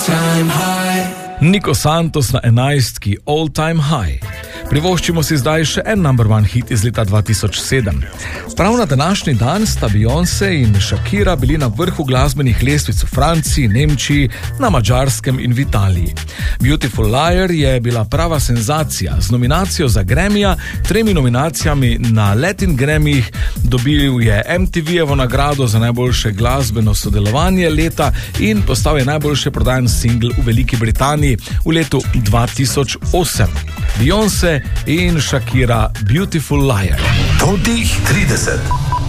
Nico Santos na 11. All Time High. Privoščimo si zdaj še en number one hit iz leta 2007. Prav na današnji dan sta Beyoncé in Shakira bili na vrhu glasbenih lestvic v Franciji, Nemčiji, na Madžarskem in v Italiji. Beautiful Liar je bila prava senzacija. Z nominacijo za Grammyja, 3 nominacijami na Latin Grammyjih, dobil je MTV-jevo nagrado za najboljše glasbeno sodelovanje leta in postal je najboljše prodajan singl v Veliki Britaniji v letu 2008. Beyoncé in Shakira, Beautiful Liar. Totih 30.